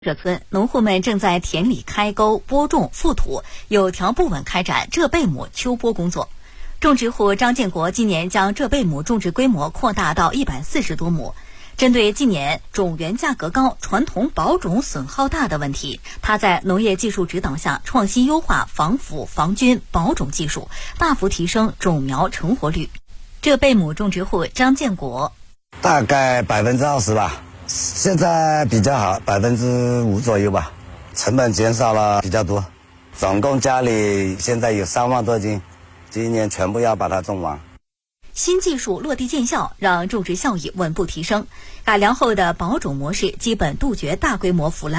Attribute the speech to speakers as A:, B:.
A: 热村，农户们正在田里开沟、播种、覆土，有条不紊开展浙贝母秋播工作。种植户张建国今年将浙贝母种植规模扩大到140多亩。针对近年种源价格高、传统保种损耗大的问题，他在农业技术指导下创新优化防腐、防菌、保种技术，大幅提升种苗成活率。浙贝母种植户张建国：
B: 大概20%吧。现在比较好，5%左右吧，成本减少了比较多。总共家里现在有3万多斤，今年全部要把它种完。
A: 新技术落地见效，让种植效益稳步提升。改良后的保种模式基本杜绝大规模腐烂。